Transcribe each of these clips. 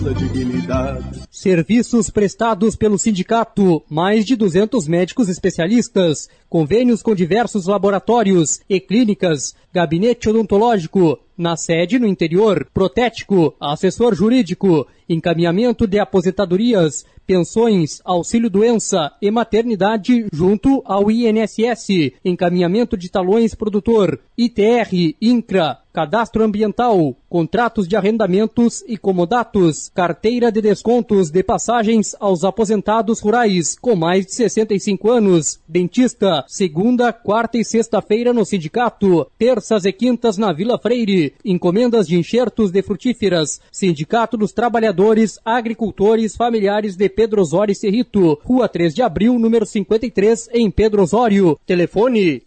Serviços prestados pelo sindicato, mais de 200 médicos especialistas, convênios com diversos laboratórios e clínicas, gabinete odontológico, na sede no interior, protético, assessor jurídico, encaminhamento de aposentadorias, pensões, auxílio-doença e maternidade junto ao INSS, encaminhamento de talões produtor, ITR, INCRA, cadastro ambiental, contratos de arrendamentos e comodatos, carteira de descontos de passagens aos aposentados rurais com mais de 65 anos, dentista, segunda, quarta e sexta-feira no sindicato, terças e quintas na Vila Freire, encomendas de enxertos de frutíferas, Sindicato dos Trabalhadores Agricultores Familiares de Pedro Osório e Cerrito, Rua 3 de Abril, número 53, em Pedro Osório. Telefone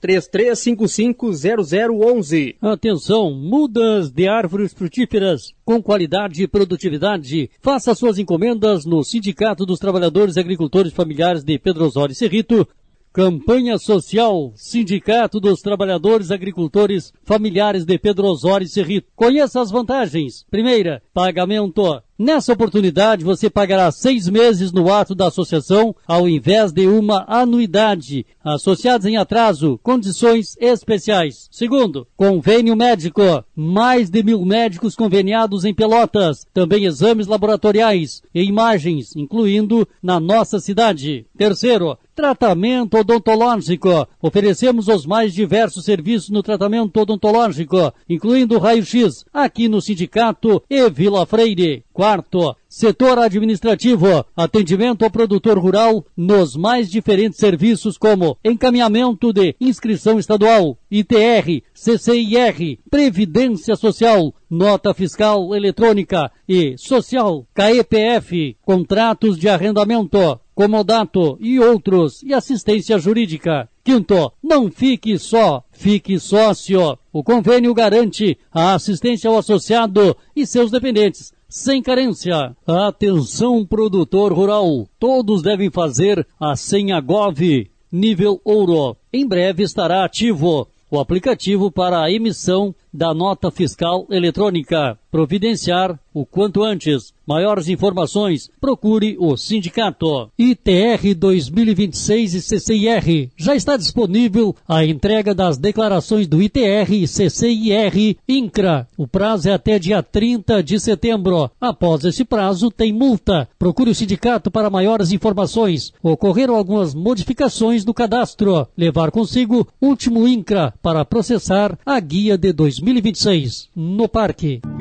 33550011. Atenção, mudas de árvores frutíferas com qualidade e produtividade. Faça suas encomendas no Sindicato dos Trabalhadores Agricultores Familiares de Pedro Osório e Cerrito. Campanha Social, Sindicato dos Trabalhadores Agricultores Familiares de Pedro Osório e Cerrito. Conheça as vantagens. Primeira, pagamento. Nessa oportunidade, você pagará 6 meses no ato da associação, ao invés de uma anuidade. Associados em atraso, condições especiais. Segundo, convênio médico. Mais de 1.000 médicos conveniados em Pelotas. Também exames laboratoriais e imagens, incluindo na nossa cidade. Terceiro, tratamento odontológico. Oferecemos os mais diversos serviços no tratamento odontológico, incluindo raio-x, aqui no Sindicato e Vila Freire. Quarto, setor administrativo, atendimento ao produtor rural nos mais diferentes serviços como encaminhamento de inscrição estadual, ITR, CCIR, Previdência Social, nota fiscal eletrônica e social, KEPF, contratos de arrendamento, comodato e outros, e assistência jurídica. Quinto, não fique só, fique sócio. O convênio garante a assistência ao associado e seus dependentes, sem carência. Atenção, produtor rural. Todos devem fazer a senha Gov, nível ouro. Em breve estará ativo o aplicativo para a emissão da nota fiscal eletrônica. Providenciar o quanto antes. Maiores informações, procure o sindicato. ITR 2026 e CCIR. Já está disponível a entrega das declarações do ITR e CCIR INCRA. O prazo é até dia 30 de setembro. Após esse prazo, tem multa. Procure o sindicato para maiores informações. Ocorreram algumas modificações no cadastro. Levar consigo último INCRA para processar a guia de 2026 no parque.